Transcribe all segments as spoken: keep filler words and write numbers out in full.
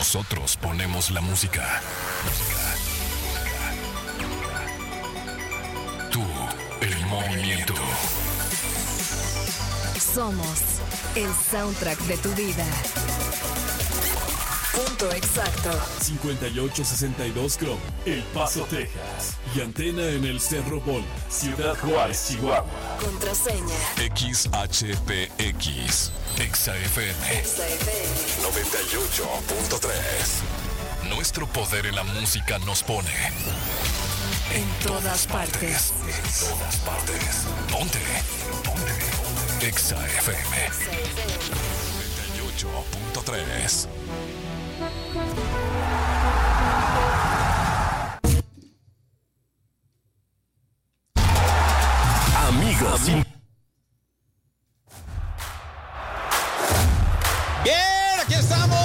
Nosotros ponemos la música. Tú, el movimiento. Somos el soundtrack de tu vida. Punto exacto. cincuenta y ocho sesenta y dos Chrome, El Paso, Texas. Y antena en el Cerro Bol, Ciudad Juárez, Chihuahua. Contraseña X H P X. Exa F M. Exa F M. noventa y ocho punto tres. Nuestro poder en la música nos pone En todas partes. En todas partes. Ponte. Ponte. Exa F M. noventa y ocho punto tres. Amigos. Bien, aquí estamos.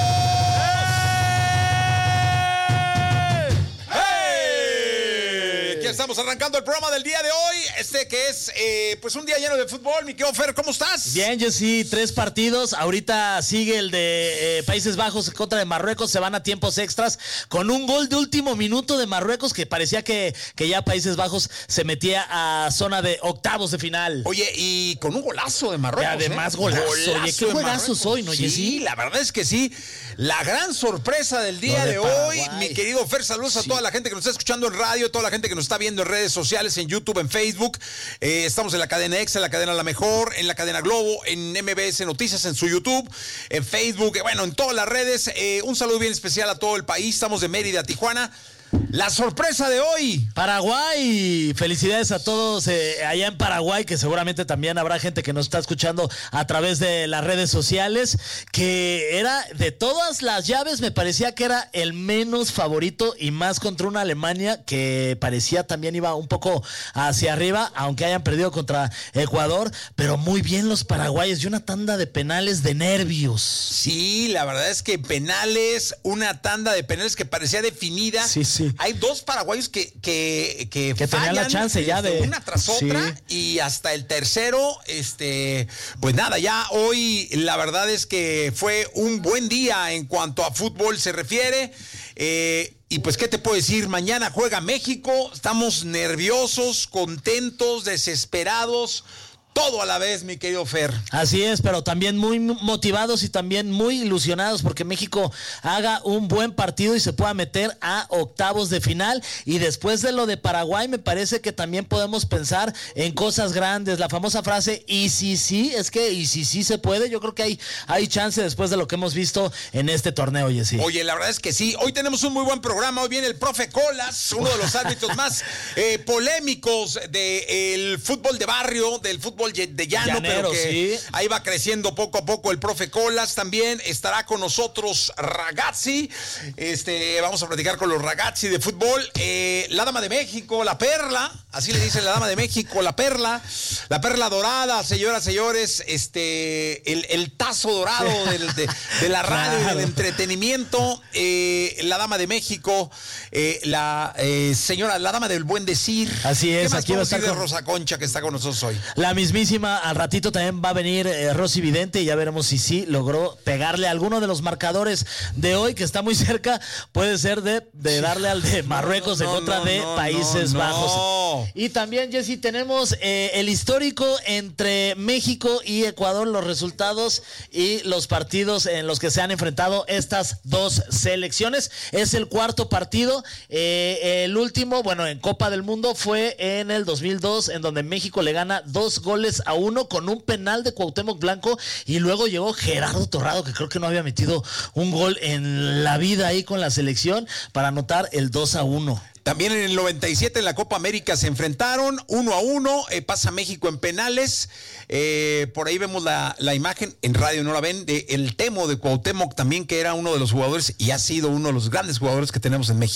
¡Hey! Aquí estamos arrancando el programa del día de hoy. Este que es eh, pues un día lleno de fútbol. Mi querido Fer, ¿cómo estás? Bien, Jessy, tres partidos. Ahorita sigue el de eh, Países Bajos contra de Marruecos. Se van a tiempos extras con un gol de último minuto de Marruecos que parecía que, que ya Países Bajos se metía a zona de octavos de final. Oye, y con un golazo de Marruecos. Y además ¿eh? golazo. Golazo Oye, qué de juegazos Marruecos. hoy, ¿no, Sí, Jessy? la verdad es que sí. La gran sorpresa del día Lo de de, hoy, Paraguay. mi querido Fer, saludos a Sí. toda la gente que nos está escuchando en radio, toda la gente que nos está viendo en redes sociales, en YouTube, en Facebook. Eh, estamos en la cadena Exa, en la cadena La Mejor, en la cadena Globo, en M B S Noticias, en su YouTube, en Facebook, eh, bueno, en todas las redes. Eh, un saludo bien especial a todo el país. Estamos de Mérida a Tijuana. La sorpresa de hoy. Paraguay, felicidades a todos eh, allá en Paraguay, que seguramente también habrá gente que nos está escuchando a través de las redes sociales, que era de todas las llaves, me parecía que era el menos favorito y más contra una Alemania que parecía también iba un poco hacia arriba, aunque hayan perdido contra Ecuador, pero muy bien los paraguayos y una tanda de penales de nervios. Sí, la verdad es que penales, una tanda de penales que parecía definida. Sí, sí. Hay dos paraguayos que que, que, Que tenían la chance ya de- una tras otra, Sí. y hasta el tercero, este, pues nada, ya hoy la verdad es que fue un buen día en cuanto a fútbol se refiere. Eh, y pues, ¿qué te puedo decir? Mañana juega México, estamos nerviosos, contentos, desesperados. Todo a la vez, mi querido Fer. Así es, pero también muy motivados y también muy ilusionados porque México haga un buen partido y se pueda meter a octavos de final. Y después de lo de Paraguay, me parece que también podemos pensar en cosas grandes. La famosa frase, y si sí, es que y si sí se puede. Yo creo que hay, hay chance después de lo que hemos visto en este torneo, Jessy. Oye, la verdad es que sí. Hoy tenemos un muy buen programa. Hoy viene el profe Colas, uno de los árbitros más eh, polémicos del fútbol de barrio, del fútbol de llano, Llanero, pero que sí. ahí va creciendo poco a poco el profe Colas. También estará con nosotros Ragazzi. Este, vamos a platicar con los Ragazzi de fútbol. Eh, la Dama de México, la Perla, así le dicen la Dama de México, la Perla, la Perla dorada, señoras, señores, este, el, el tazo dorado del, de, de la radio, Claro. del entretenimiento. Eh, la Dama de México, eh, la eh, señora, la Dama del Buen Decir. Así es, ¿Qué más aquí va a podemos estar decir de con- Rosa Concha, que está con nosotros hoy? La mismísima, al ratito también va a venir eh, Rosy Vidente y ya veremos si sí logró pegarle a alguno de los marcadores de hoy, que está muy cerca, puede ser de, de darle al de Marruecos No, no, en contra no, de no, Países no, Bajos. no. Y también, Jessy, tenemos eh, el histórico entre México y Ecuador, los resultados y los partidos en los que se han enfrentado estas dos selecciones. Es el cuarto partido. Eh, el último, bueno, en Copa del Mundo fue en el dos mil dos, en donde México le gana dos goles a uno con un penal de Cuauhtémoc Blanco, y luego llegó Gerardo Torrado, que creo que no había metido un gol en la vida ahí con la selección, para anotar el dos a uno. También en el noventa y siete en la Copa América se enfrentaron uno a uno, eh, pasa México en penales. Eh, por ahí vemos la, la imagen, en radio no la ven, de el Temo de Cuauhtémoc también, que era uno de los jugadores y ha sido uno de los grandes jugadores que tenemos en México.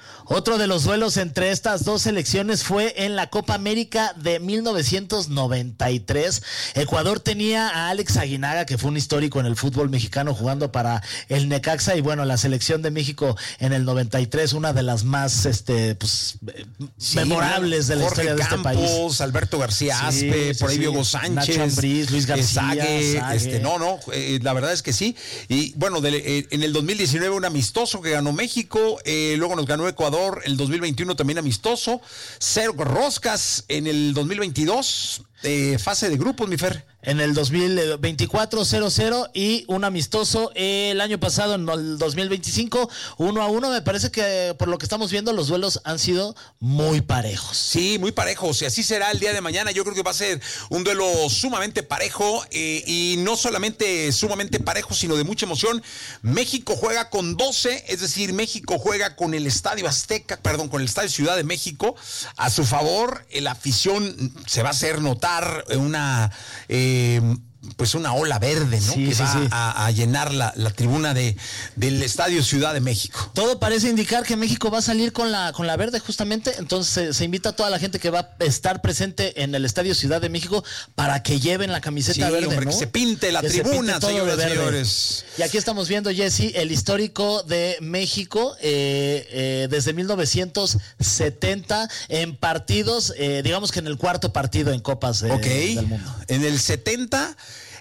Otro de los duelos entre estas dos selecciones fue en la Copa América de mil novecientos noventa y tres. Ecuador tenía a Alex Aguinaga, que fue un histórico en el fútbol mexicano jugando para el Necaxa, y bueno, la selección de México en el noventa y tres, una de las más este, pues, sí, memorables de la Jorge historia de Campos, este país. Alberto García Aspe, sí, por ahí sí, Diego sí. Sánchez, Nacho Ambriz, Luis García, Sague, Sague. Este, no, no, eh, la verdad es que sí. Y bueno, de, eh, en el dos mil diecinueve un amistoso que ganó México, eh, luego nos ganó Ecuador, el dos mil veintiuno también amistoso, cero roscas en el dos mil veintidós, eh, fase de grupos, mi Fer. En el dos mil veinticuatro cero cero y un amistoso el año pasado en el dos mil veinticinco uno a uno. Me parece que por lo que estamos viendo los duelos han sido muy parejos. Sí, muy parejos, y así será el día de mañana. Yo creo que va a ser un duelo sumamente parejo, eh, y no solamente sumamente parejo, sino de mucha emoción. México juega con doce, es decir, México juega con el Estadio Azteca, perdón, con el Estadio Ciudad de México a su favor. La afición se va a hacer notar una eh, pues una ola verde, ¿no? Sí, que sí, va sí. A, a llenar la, la tribuna de, del Estadio Ciudad de México. Todo parece indicar que México va a salir con la con la verde justamente, entonces se, se invita a toda la gente que va a estar presente en el Estadio Ciudad de México para que lleven la camiseta Sí, verde, hombre, ¿no? que se pinte la Que se tribuna, pinte todo señoras de y verde. señores. Y aquí estamos viendo, Jesse, el histórico de México eh, eh, desde mil novecientos setenta en partidos, eh, digamos que en el cuarto partido en Copas eh, Ok, del Mundo. en el setenta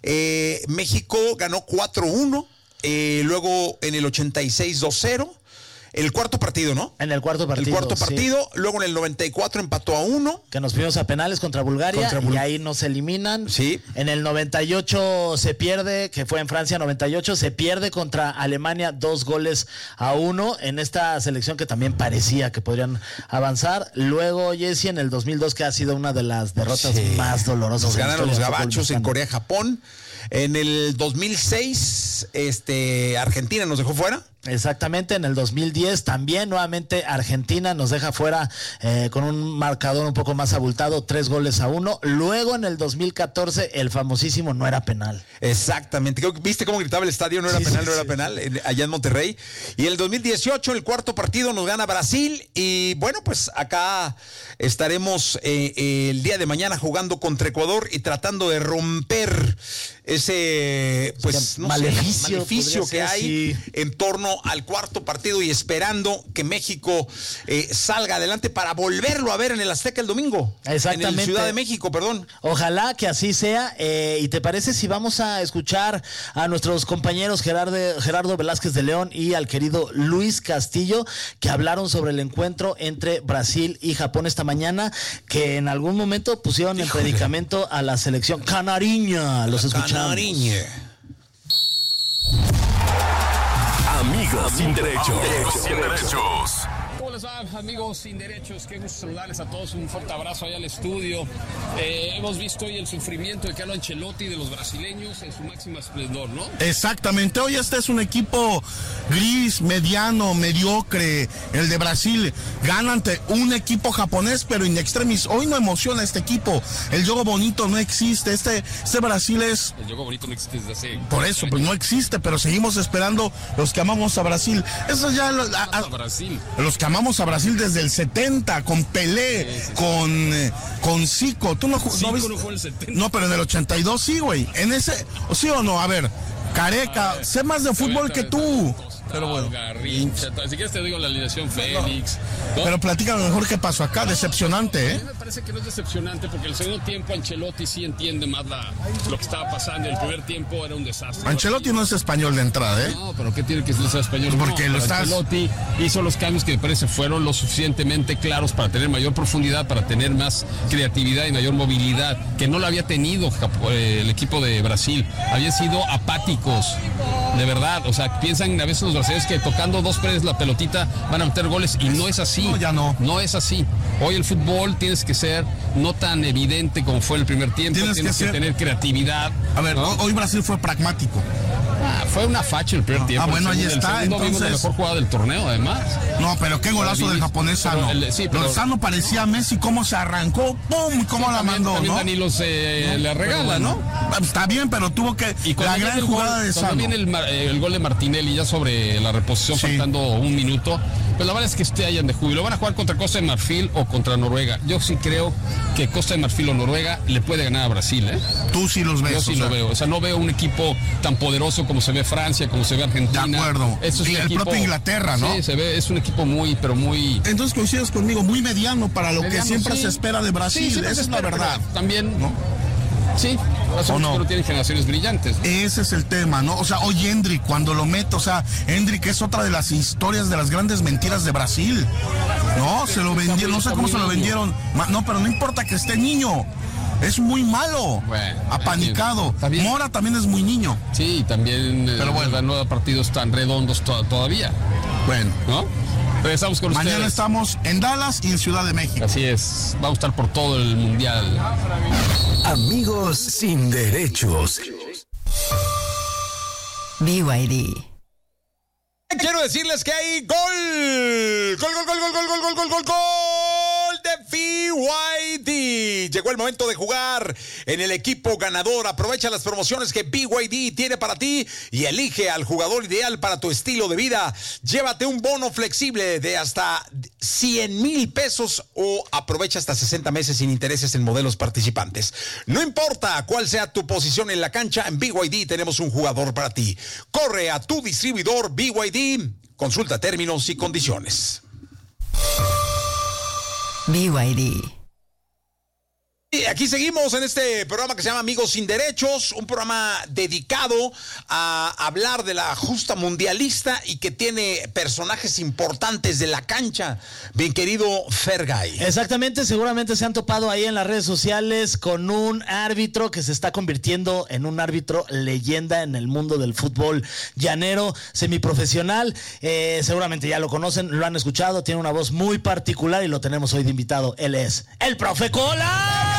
eh, México ganó cuatro uno, eh, luego en el ochenta y seis dos cero, el cuarto partido, ¿no? En el cuarto partido. El cuarto sí. partido, luego en el noventa y cuatro empató a uno. Que nos fuimos a penales contra Bulgaria Contra Bul- y ahí nos eliminan. Sí. En el noventa y ocho se pierde, que fue en Francia noventa y ocho, se pierde contra Alemania dos goles a uno en esta selección que también parecía que podrían avanzar. Luego, Jesse, en el dos mil dos, que ha sido una de las derrotas Sí. más dolorosas. Nos en la ganaron los historia del fútbol gabachos en mexicano. Corea, Japón. En el dos mil seis, este, Argentina nos dejó fuera. Exactamente, en el dos mil diez también nuevamente Argentina nos deja fuera eh, con un marcador un poco más abultado, tres goles a uno. Luego en el dos mil catorce el famosísimo no era penal. Exactamente. ¿Viste cómo gritaba el estadio? No era Sí, penal, sí, no era sí. penal, en- allá en Monterrey. Y en el dos mil dieciocho, el cuarto partido nos gana Brasil. Y bueno, pues acá estaremos eh, eh, el día de mañana jugando contra Ecuador y tratando de romper ese pues no Maleficio, sé, maleficio podría que ser, hay sí. en torno al cuarto partido y esperando que México eh, salga adelante para volverlo a ver en el Azteca el domingo. Exactamente. En el Ciudad de México, perdón. Ojalá que así sea. eh, ¿Y te parece si vamos a escuchar a nuestros compañeros Gerardo, Gerardo Velázquez de León y al querido Luis Castillo, que hablaron sobre el encuentro entre Brasil y Japón esta mañana, que en algún momento pusieron Híjole. en predicamento a la selección canariña? Los escuchamos. Canariña. Amigos sin derechos. Amigos sin derechos. ¿Cómo les va, amigos sin derechos? Qué gusto saludarles a todos. Un fuerte abrazo allá al estudio. Eh, hemos visto hoy el sufrimiento de Carlo Ancelotti, de los brasileños, en su máxima esplendor, ¿no? Exactamente, hoy este es un equipo gris, mediano, mediocre, el de Brasil. Gana ante un equipo japonés, pero in extremis. Hoy no emociona este equipo. El juego bonito no existe. Este, este Brasil es... El juego bonito no existe desde hace... Por eso, pues no existe, pero seguimos esperando los que amamos a Brasil. Eso ya... lo- a- a- A Brasil. los que amamos a Brasil desde el setenta, con Pelé, Sí, sí, sí. con, eh, con Zico. ¿Tú no, ju- Zico no viste? no fue en el setenta. No, pero en el ochenta y dos sí, güey. En ese, ¿o sí o no? A ver, Careca, A ver, sé más de fútbol que tú. Pero bueno. Garrincha, tal. Si quieres te digo la alineación Félix. ¿no? Pero platícame mejor qué pasó acá. Decepcionante, A ¿eh? mí me parece que no es decepcionante porque el segundo tiempo Ancelotti sí entiende más la, lo que estaba pasando. El primer tiempo era un desastre. Ancelotti no es español de entrada, ¿eh? No, pero ¿qué tiene que ser español? Porque No, lo pero estás- Ancelotti hizo los cambios que me parece fueron lo suficientemente claros para tener mayor profundidad, para tener más creatividad y mayor movilidad, que no lo había tenido Jap- eh, el equipo de Brasil. Habían sido apáticos, de verdad. O sea, piensan a veces los brasileños que tocando dos paredes la pelotita van a meter goles y no es así. No, ya no. No es así. Hoy el fútbol tienes que ser no tan evidente como fue el primer tiempo. Tienes Tienes, que que, ser- tener creatividad. A ver, ¿no? ho- hoy Brasil fue pragmático. Ah, fue fue una facha el primer tiempo. Ah, bueno, ahí el segundo, está. El segundo vimos la Entonces, mejor jugada del torneo, además. no, pero qué golazo del japonés Sano. Pero el- sí, pero- Lozano parecía Messi, cómo se arrancó, ¡pum! ¿Cómo Sí, la también, mandó, también no? Danilo se le regala, ¿no? Está bien, pero tuvo que... Y cuando La viene gran el jugada gol, de cuando Sano. viene el, mar- el gol de Martinelli ya sobre la reposición, Sí. faltando un minuto, pues la verdad es que este hayan de júbilo. Van a jugar contra Costa de Marfil o contra Noruega. Yo sí creo que Costa de Marfil o Noruega le puede ganar a Brasil, ¿eh? Tú sí los ves. Yo sí o sea, lo veo. O sea, no veo un equipo tan poderoso como se ve Francia, como se ve Argentina. De acuerdo. Eso es Y un el equipo- propio Inglaterra, ¿no? Sí, se ve, es un equipo muy, pero muy... Entonces coincides conmigo, muy mediano para lo mediano, que siempre sí. se espera de Sí, Brasil. siempre Esa se es la espera, verdad. pero También, ¿No? sí, son ¿O no? equipos que no tienen generaciones brillantes, ¿no? Ese es el tema, ¿no? O sea, hoy Endrick, cuando lo meto, o sea, Endrick es otra de las historias de las grandes mentiras de Brasil. No, se lo vendieron, no sé cómo se lo vendieron. Ma- No, pero no importa que esté niño. Es muy malo. Bueno, apanicado. está bien. Mora también es muy niño. Sí, también eh, Pero bueno. ganó partidos tan redondos to- todavía, Bueno, ¿no? Regresamos con mañana ustedes. estamos en Dallas y en Ciudad de México. Así es, vamos a estar por todo el mundial. Amigos sin derechos. B Y D. Quiero decirles que hay gol. Gol, gol, gol, gol, gol, gol, gol, gol, gol, gol de B Y D. Llegó el momento de jugar en el equipo ganador. Aprovecha las promociones que B Y D tiene para ti y elige al jugador ideal para tu estilo de vida. Llévate un bono flexible de hasta cien mil pesos o aprovecha hasta sesenta meses sin intereses en modelos participantes. No importa cuál sea tu posición en la cancha, en B Y D tenemos un jugador para ti. Corre a tu distribuidor B Y D. Consulta términos y condiciones. B Y D. Y aquí seguimos en este programa que se llama Amigos sin Derechos, un programa dedicado a hablar de la justa mundialista y que tiene personajes importantes de la cancha. Bien querido Fergay. Exactamente, seguramente se han topado ahí en las redes sociales con un árbitro que se está convirtiendo en un árbitro leyenda en el mundo del fútbol llanero, semiprofesional. Eh, seguramente ya lo conocen, lo han escuchado, tiene una voz muy particular y lo tenemos hoy de invitado. Él es el Profe Cola.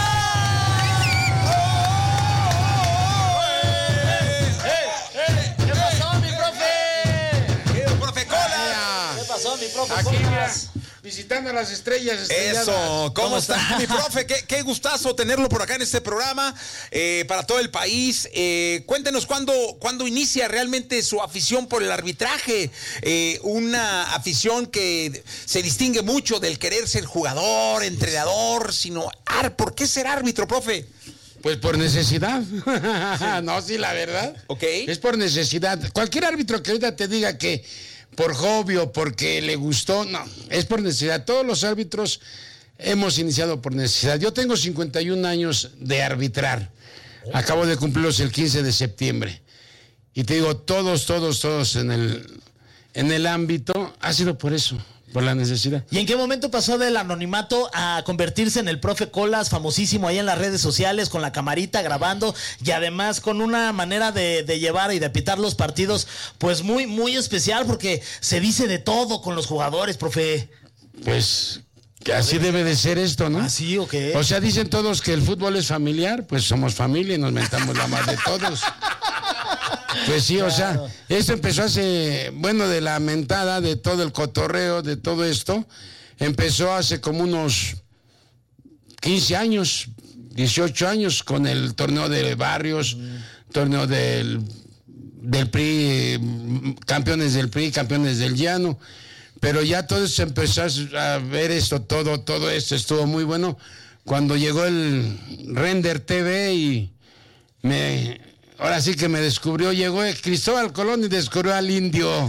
¿Qué pasó, mi profe? Querido Profe Cola. ¿Qué pasó, mi profe? Aquí, ¿Cómo mira, estás? visitando a las estrellas estrelladas. Eso, ¿cómo, ¿Cómo está, está? mi profe? Qué, qué gustazo tenerlo por acá en este programa eh, para todo el país. Eh, cuéntenos cuándo, cuándo inicia realmente su afición por el arbitraje. Eh, una afición que se distingue mucho del querer ser jugador, entrenador, sino, ar, ¿por qué ser árbitro, profe? Pues por necesidad. No, sí, la verdad. Ok. Es por necesidad. Cualquier árbitro que ahorita te diga que por hobby o porque le gustó, no, es por necesidad. Todos los árbitros hemos iniciado por necesidad. Yo tengo cincuenta y un años de arbitrar. Acabo de cumplirlos el quince de septiembre. Y te digo, todos, todos, todos en el, en el ámbito ha sido por eso. Por la necesidad. ¿Y en qué momento pasó del anonimato a convertirse en el Profe Colas, famosísimo ahí en las redes sociales, con la camarita grabando y además con una manera de, de llevar y de pitar los partidos, pues muy, muy especial porque se dice de todo con los jugadores, profe? Pues que así debe de ser esto, ¿no? ¿Así o qué? O sea, dicen todos que el fútbol es familiar, pues somos familia y nos mentamos la madre de todos. Pues sí, o sea, esto empezó hace, bueno, de la mentada, de todo el cotorreo, de todo esto, empezó hace como unos quince años, dieciocho años, con el torneo de barrios, mm. torneo del, del P R I, campeones del P R I, campeones del llano, pero ya todo se empezó a ver esto, todo, todo esto estuvo muy bueno, cuando llegó el Render T V y me... Ahora sí que me descubrió, llegó Cristóbal Colón y descubrió al indio.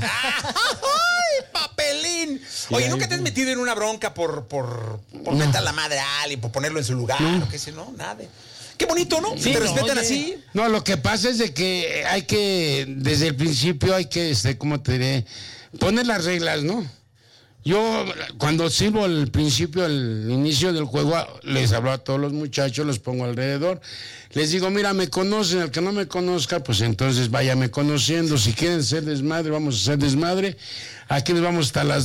¡Ay, papelín! Oye, ¿nunca te has metido en una bronca por, por, por No. meter la madre a alguien, por ponerlo en su lugar o qué sé, no? Nada. Qué bonito, ¿no? Sí, ¿Te no, respetan oye. así? No, lo que pasa es de que hay que, desde el principio hay que, este, ¿cómo te diré? Poner las reglas, ¿no? Yo, cuando sirvo al principio, al inicio del juego, les hablo a todos los muchachos, los pongo alrededor. Les digo, mira, me conocen, el que no me conozca, pues entonces váyame conociendo. Si quieren ser desmadre, vamos a hacer desmadre. Aquí nos vamos hasta las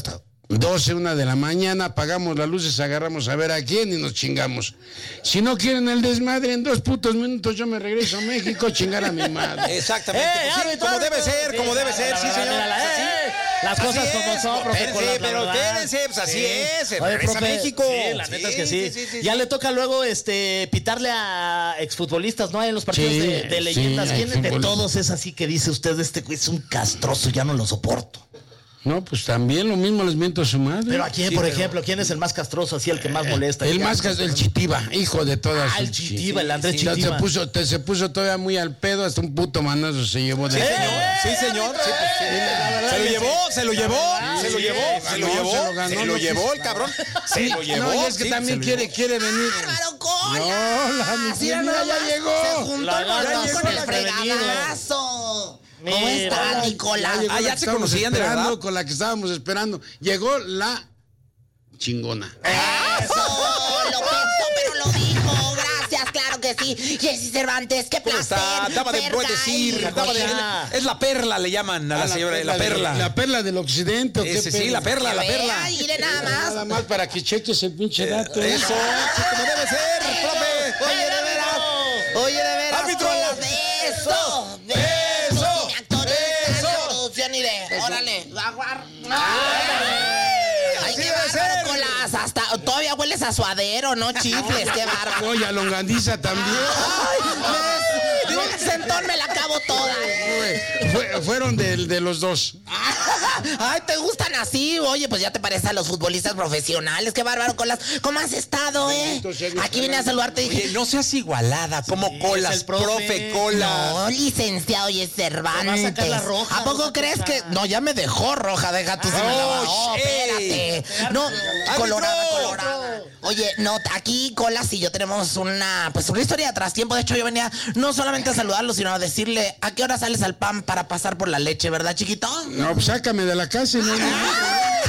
doce, una de la mañana, apagamos las luces, agarramos a ver a quién y nos chingamos. Si no quieren el desmadre, en dos putos minutos yo me regreso a México a chingar a mi madre. Exactamente. ¡Eh, Pues sí, árbitro, como debe árbitro! ser, Sí, como debe la- ser, la- sí, la- señor. la- la- Así eh, es. Las Así cosas como es. son, profe. Espérense, Colas, la pero verdad. espérense, pues así es. Se Oye, regresa a profe, México. Sí, la neta es que sí. sí, sí, Ya sí. le toca luego este pitarle a exfutbolistas, ¿no? En los partidos Sí, de, de sí, leyendas. hay ¿Quién de futbolistas. todos es así que dice usted, este güey es un castroso, ya no lo soporto? No, pues también lo mismo les miento a su madre. Pero a quién, Sí, por pero- ejemplo, ¿quién es el más castroso, así el que más molesta? El ¿Qué más hace? gas- el Chitiba, hijo de todas. Ah, el sus Chitiba, el Andrés chi- ya Chitiba. Se puso, te- se puso todavía muy al pedo, hasta un puto manazo se llevó de. Sí, señor. Sí, señor. Sí, pues, sí. Se lo llevó, se lo llevó, se lo llevó, se lo ganó, llevó, se lo ganó, se lo no llevó quiso. el cabrón. Se lo llevó. No, y es que sí, también se lo quiere, llevó. quiere venir. ¡Bárbaro Colas! No, la mi Mira, mira, nada ya más, llegó. Se juntó La el gana gordón se con el prevenido. fregadazo. ¿Cómo Mira. está, Nicolás? llegó Ah, la ya que se estábamos conocían, de esperando, verdad. con la que estábamos esperando. Llegó la chingona. ¡Eso! Lo pensó, pero lo dijo. Gracias, claro que sí. Jessy Cervantes, qué ¿Cómo placer. está? Dama de buen decir. Fergay. dama de- Joya. es la perla, le llaman a la señora, la de- perla. La perla del occidente. ¿o qué Ese sí, pedo? la perla, la Que vea, perla. mire nada más. Nada más para que cheques el pinche dato. Eso, sí, como debe ser, profe. Oye, de veras. Oye, de veras. ¡Árbitro! Colas, de esto. De ¡Eso! Mi actor ¡Eso! de producción y de. Órale. Aguar. Ay, así qué debe bárbaro, ser. Colas. Hasta todavía hueles a suadero, no chifles. Qué bárbaro. Oye, a longaniza también. Ay, de un centón me la acabo toda. Fue- fue- fueron de, de los dos. Ay, ¿te gustan así? Oye, pues ya te parece a los futbolistas profesionales. Qué bárbaro, Colas. ¿Cómo has estado, eh? Aquí vine a saludarte y Oye, dije... no seas igualada, como colas, es el profe. profe, colas. No, licenciado y es Cervantes. Te va a sacar la roja, ¿A poco roja crees que...? roja. No, ya me dejó roja, deja tú si me la Oh, bajó, ey. espérate. No, colorada, colorada. Oye, no, aquí Colas y yo tenemos una, pues una historia de atrás tiempo. De hecho, yo venía no solamente a saludarlo, sino a decirle a qué hora sales al pan para pasar por la leche, ¿verdad, chiquito? No, pues sácame de la casa y no hay ningún problema.